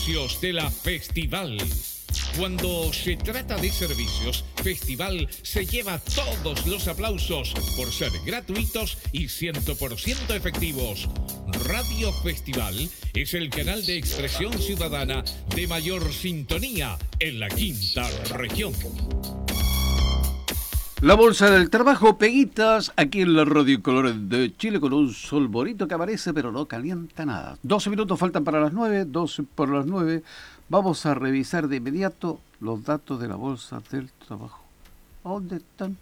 servicios de la Festival. Cuando se trata de servicios, Festival se lleva todos los aplausos por ser gratuitos y 100% efectivos. Radio Festival es el canal de expresión ciudadana de mayor sintonía en la quinta región. La Bolsa del Trabajo, Peguitas, aquí en la Radio Colores de Chile, con un sol bonito que aparece, pero no calienta nada. 12 minutos faltan para las 9, 12 por las 9. Vamos a revisar de inmediato los datos de la Bolsa del Trabajo. ¿A dónde están?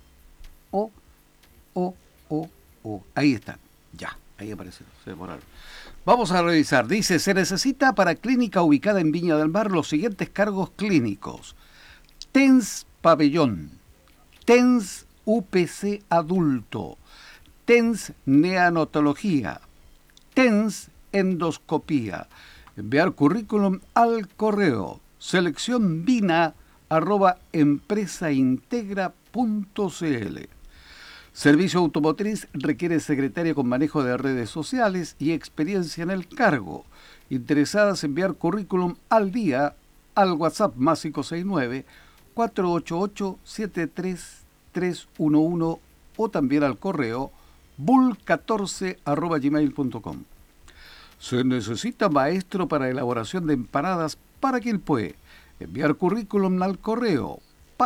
Ahí están. Ya, ahí aparecieron, se demoraron. Vamos a revisar. Dice, se necesita para clínica ubicada en Viña del Mar los siguientes cargos clínicos. TENS Pabellón, TENS UPC Adulto, TENS Neonatología, TENS Endoscopía. Enviar currículum al correo seleccionvina@empresaintegra.cl. Servicio automotriz requiere secretaria con manejo de redes sociales y experiencia en el cargo. Interesadas, enviar currículum al día al WhatsApp más 569-488-73311 o también al correo bull14@gmail.com. Se necesita maestro para elaboración de empanadas para Quilpué. Enviar currículum al correo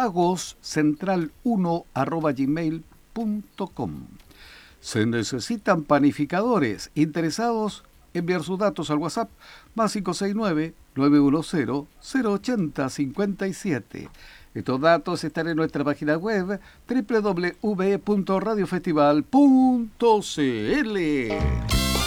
pagoscentral1@gmail.com. Se necesitan panificadores. Interesados, enviar sus datos al WhatsApp más 569-910-08057. Estos datos están en nuestra página web www.radiofestival.cl.